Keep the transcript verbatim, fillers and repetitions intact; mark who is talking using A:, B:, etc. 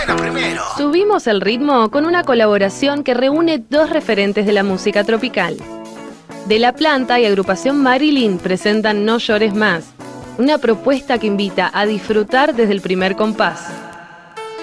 A: suena primero.
B: Subimos el ritmo con una colaboración que reúne dos referentes de la música tropical. De La Planta y agrupación Marilyn presentan No Llores Más, una propuesta que invita a disfrutar desde el primer compás.